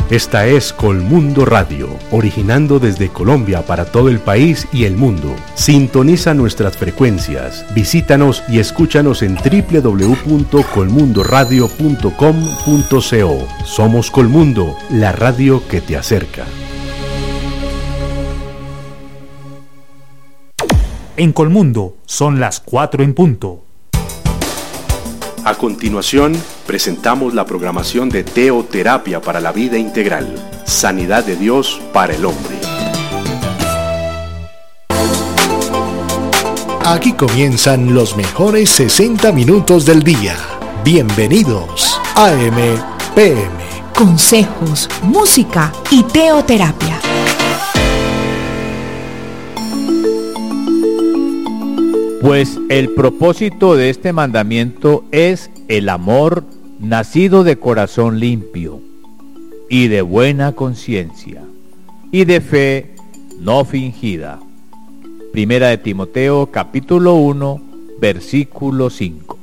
Esta es Colmundo Radio, originando desde Colombia para todo el país y el mundo. Sintoniza nuestras frecuencias, visítanos y escúchanos en www.colmundoradio.com.co. Somos Colmundo, la radio que te acerca. En Colmundo son las 4 en punto. A continuación, presentamos la programación de Teoterapia para la Vida Integral, Sanidad de Dios para el Hombre. Aquí comienzan los mejores 60 minutos del día. Bienvenidos a AM/PM. Consejos, música y teoterapia. Pues el propósito de este mandamiento es el amor nacido de corazón limpio y de buena conciencia y de fe no fingida. Primera de Timoteo, capítulo 1, versículo 5.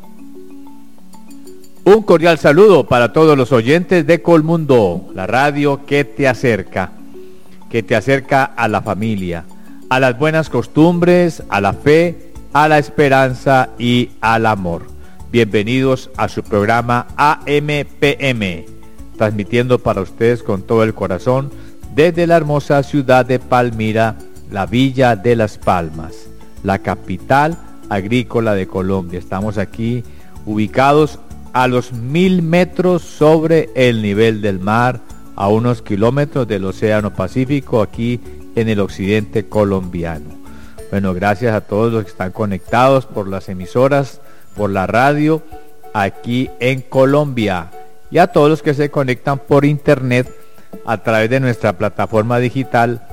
Un cordial saludo para todos los oyentes de Colmundo, la radio que te acerca a la familia, a las buenas costumbres, a la fe, a la esperanza y al amor. Bienvenidos a su programa AM/PM, transmitiendo para ustedes con todo el corazón desde la hermosa ciudad de Palmira, la Villa de Las Palmas, la capital agrícola de Colombia. Estamos aquí ubicados a los 1000 metros sobre el nivel del mar, a unos kilómetros del Océano Pacífico, aquí en el occidente colombiano. Bueno, gracias a todos los que están conectados por las emisoras, por la radio, aquí en Colombia, y a todos los que se conectan por internet a través de nuestra plataforma digital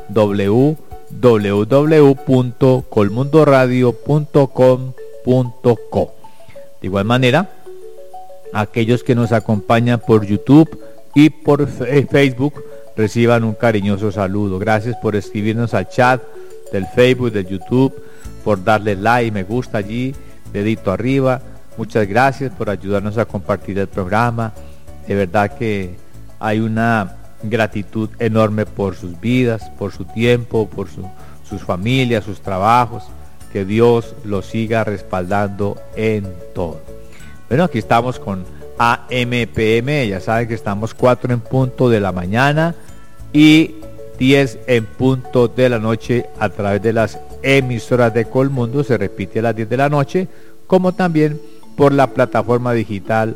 www.colmundoradio.com.co. De igual manera, aquellos que nos acompañan por YouTube y por Facebook reciban un cariñoso saludo. Gracias por escribirnos al chat del Facebook, del YouTube, por darle like, me gusta allí, dedito arriba. Muchas gracias por ayudarnos a compartir el programa. De verdad que hay una gratitud enorme por sus vidas, por su tiempo, por sus familias, sus trabajos. Que Dios los siga respaldando en todo. Bueno, aquí estamos con AM/PM. Ya saben que estamos 4 en punto de la mañana y 10 en punto de la noche a través de las emisoras de Colmundo. Se repite a las 10 de la noche, como también por la plataforma digital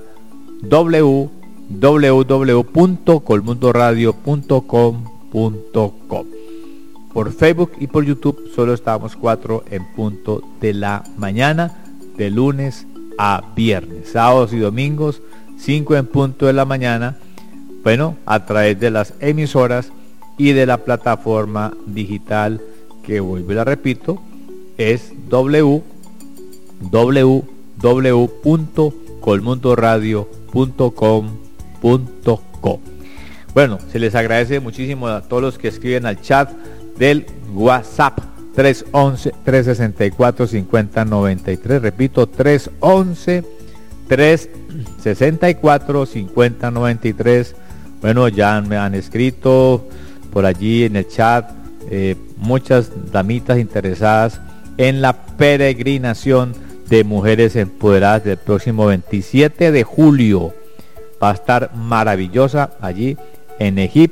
www.colmundoradio.com.co. Por Facebook y por YouTube solo estamos 4 en punto de la mañana, de lunes a viernes. Sábados y domingos 5 en punto de la mañana, bueno, a través de las emisoras y de la plataforma digital, que vuelvo y la repito, es www.colmundoradio.com.co. Bueno, se les agradece muchísimo a todos los que escriben al chat del WhatsApp 311-364-5093. Repito, 311-364-5093. Bueno, ya me han escrito por allí en el chat muchas damitas interesadas en la peregrinación de mujeres empoderadas del próximo 27 de julio. Va a estar maravillosa allí en Egipto.